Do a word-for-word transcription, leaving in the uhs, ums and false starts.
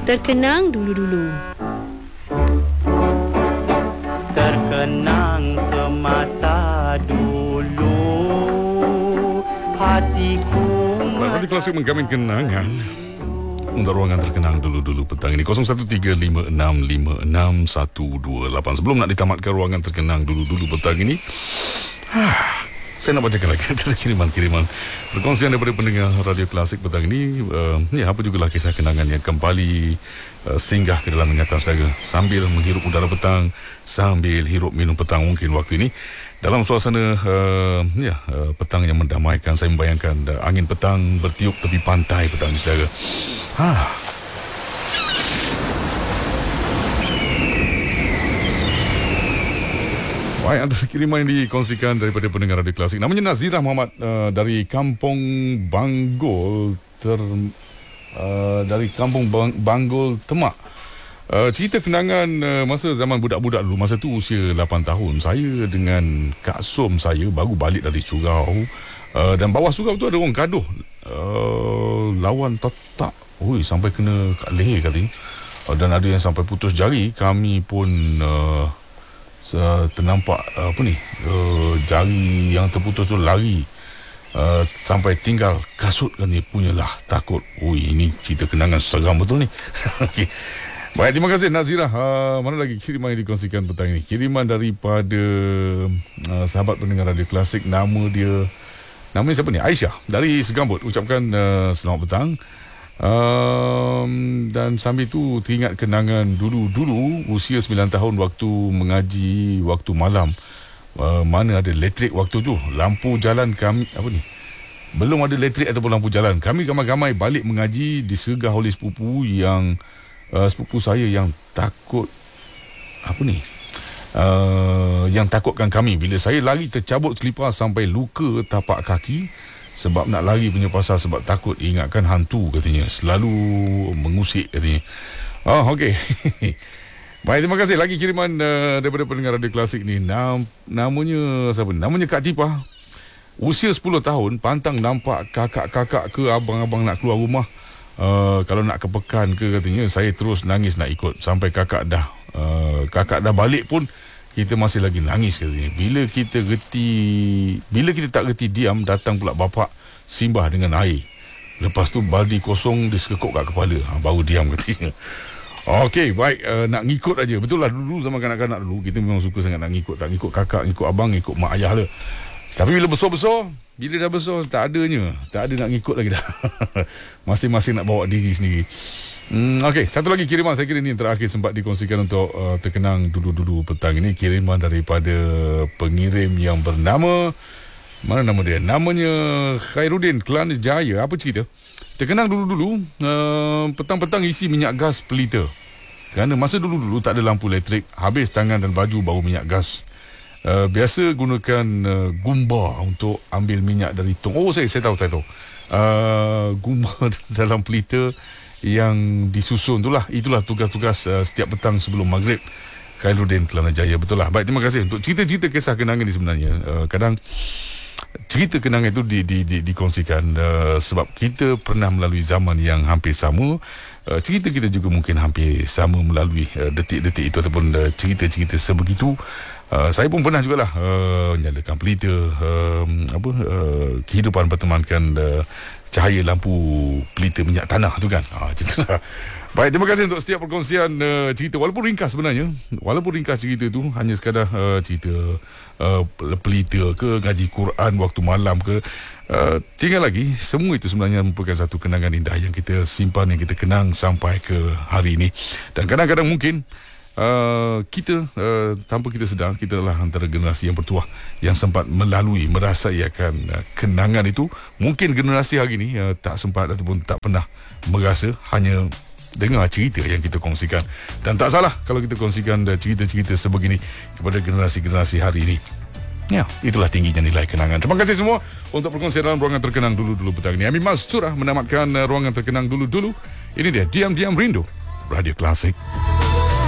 terkenang dulu-dulu. Terkenang semasa dulu hatiku. Radio Klasik menggamin kenangan untuk ruangan terkenang dulu-dulu petang ini. Kosong satu tiga lima enam lima enam satu dua lapan. Sebelum nak ditamatkan ruangan terkenang dulu-dulu petang ini, saya nak bacakan lagi antara kiriman-kiriman perkongsian daripada pendengar Radio Klasik petang ini. uh, Ya, apa jugalah kisah kenangan yang kembali uh, singgah ke dalam ingatan saudara sambil menghirup udara petang, sambil hirup minum petang mungkin waktu ini dalam suasana uh, ya uh, petang yang mendamaikan. Saya membayangkan uh, angin petang bertiup tepi pantai petang ini saudara. Ha. Baik, antara kiriman yang dikongsikan daripada pendengar Radio Klasik. Namanya Nazirah Muhammad uh, dari Kampung Banggol ter uh, dari Kampung Bang, Banggol Temak. Uh, cerita kenangan uh, masa zaman budak-budak dulu. Masa tu usia lapan tahun. Saya dengan Kak Som saya baru balik dari surau. Uh, dan bawah surau tu ada orang gaduh. Uh, lawan tetak. Ui, sampai kena kat leher katanya. Uh, dan ada yang sampai putus jari. Kami pun Uh, Uh, ternampak uh, apa ni uh, jari yang terputus tu lari uh, sampai tinggal kasut kan dia punyalah takut. Ui, ini cerita kenangan seram betul ni. Okay. Baik, terima kasih Nazirah. Uh, mana lagi kiriman yang dikongsikan petang ini? Kiriman daripada uh, sahabat pendengar Radio Klasik. Nama dia, namanya siapa ni? Aisyah dari Segambut. Ucapkan uh, selamat petang. Um, dan sambil tu teringat kenangan dulu-dulu usia sembilan tahun waktu mengaji waktu malam. Uh, mana ada elektrik waktu tu, lampu jalan kami apa ni? Belum ada elektrik ataupun lampu jalan. Kami ramai-ramai balik mengaji disergah oleh sepupu yang uh, sepupu saya yang takut apa ni? Uh, yang takutkan kami bila saya lari tercabut selipar sampai luka tapak kaki. Sebab nak lari punya pasal, sebab takut ingatkan hantu katanya. Selalu mengusik katanya. Oh, okey. Baik, terima kasih. Lagi kiriman uh, daripada pendengar Radio Klasik ni. Nam, namanya siapa? Namanya Kak Tipah. Usia sepuluh tahun, pantang nampak kakak-kakak ke abang-abang nak keluar rumah. Uh, kalau nak ke pekan ke katanya, saya terus nangis nak ikut. Sampai kakak dah uh, kakak dah balik pun kita masih lagi nangis katanya. Bila kita reti, bila kita tak reti diam, datang pula bapak simbah dengan air. Lepas tu baldi kosong disekekuk kat kepala. Ha, baru diam katanya. Okey, baik, uh, nak ngikut aja. Betul lah, dulu zaman kanak-kanak dulu kita memang suka sangat nak ngikut, tak ngikut kakak, ngikut abang, ngikut mak ayah lah. Tapi bila besar-besar, bila dah besar tak adanya, tak ada nak ngikut lagi dah. Masing-masing nak bawa diri sendiri. Hmm, Okey, satu lagi kiriman, saya kira ini yang terakhir sempat dikongsikan untuk uh, terkenang dulu-dulu petang ini. Kiriman daripada pengirim yang bernama, mana nama dia? Namanya Khairuddin, Kelang Jaya. Apa cerita? Terkenang dulu-dulu, uh, petang-petang isi minyak gas pelita. Kerana masa dulu-dulu tak ada lampu elektrik, habis tangan dan baju bau minyak gas. Uh, biasa gunakan uh, gumba untuk ambil minyak dari tong. Oh, saya saya tahu, saya tahu. Uh, gumba dalam pelita yang disusun itulah, itulah tugas-tugas uh, setiap petang sebelum maghrib. Khairuddin, Kelana Jaya. Betul lah. Baik, terima kasih untuk cerita-cerita kisah kenangan ni sebenarnya. Uh, kadang cerita kenangan itu di, di, di, dikongsikan uh, sebab kita pernah melalui zaman yang hampir sama. Uh, cerita kita juga mungkin hampir sama melalui uh, detik-detik itu ataupun uh, cerita-cerita sebegitu. Uh, saya pun pernah jugalah uh, nyalakan pelita, uh, apa uh, kehidupan bertemankan uh, cahaya lampu pelita minyak tanah tu kan. Ha, macam Baik, terima kasih untuk setiap perkongsian uh, cerita. Walaupun ringkas sebenarnya, walaupun ringkas cerita tu hanya sekadar uh, cerita uh, pelita ke, ngaji Quran waktu malam ke, uh, tinggal lagi. Semua itu sebenarnya merupakan satu kenangan indah yang kita simpan, yang kita kenang sampai ke hari ini. Dan kadang-kadang mungkin Uh, kita uh, tanpa kita sedar, kita adalah antara generasi yang bertuah yang sempat melalui, merasai akan uh, kenangan itu. Mungkin generasi hari ini uh, tak sempat ataupun tak pernah merasa, hanya dengar cerita yang kita kongsikan. Dan tak salah kalau kita kongsikan uh, cerita-cerita sebegini kepada generasi-generasi hari ini. Ya, itulah tingginya nilai kenangan. Terima kasih semua untuk perkongsian dalam ruangan terkenang dulu-dulu petang ini. Amin Mas Surah menamatkan uh, ruangan terkenang dulu-dulu. Ini dia Diam-Diam Rindu Radio Klasik.